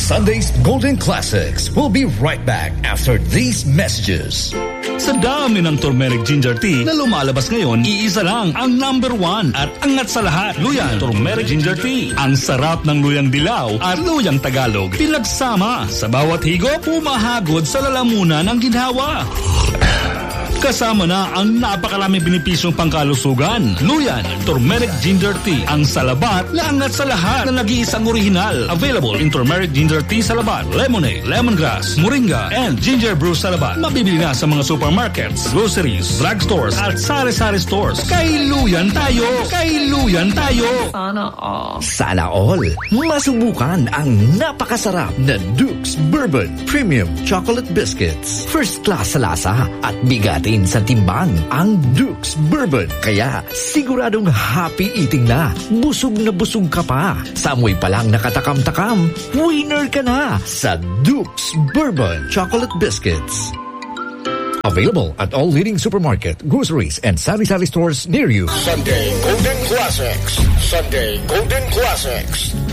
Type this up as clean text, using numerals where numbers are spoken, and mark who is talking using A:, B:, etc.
A: Sunday's Golden Classics. We'll be right back after these messages.
B: Sa dami ng turmeric ginger tea na lumalabas ngayon, iisa lang ang number 1 at angat sa lahat. Luyan Turmeric Ginger Tea. Ang sarap ng luyang dilaw at luyang Tagalog pinagsama. Sa bawat higop, pumahagod sa lalamunan ng ginhawa. Kasama na ang napakaraming benepisyong pangkalusugan. Luyan Turmeric Ginger Tea. Ang salabat na angat sa lahat na nag-iisang orihinal. Available in Turmeric Ginger Tea Salabat, Lemonade, Lemongrass, Moringa, and Ginger Brew Salabat. Mabibili na sa mga supermarkets, groceries, drugstores, at sari-sari stores. Kay Luyan tayo! Kay Luyan tayo!
C: Sana all.
A: Sana all. Masubukan ang napakasarap na Duke's Bourbon Premium Chocolate Biscuits. First class sa lasa at bigatin sa timbang ang Duke's Bourbon. Kaya siguradong happy eating na. Busog na busog ka pa. Sa amoy pa lang nakatakam-takam, winner ka na sa Duke's Bourbon Chocolate Biscuits. Available at all leading supermarket, groceries, and sari-sari stores near you.
D: Sunday Golden Classics. Sunday Golden Classics.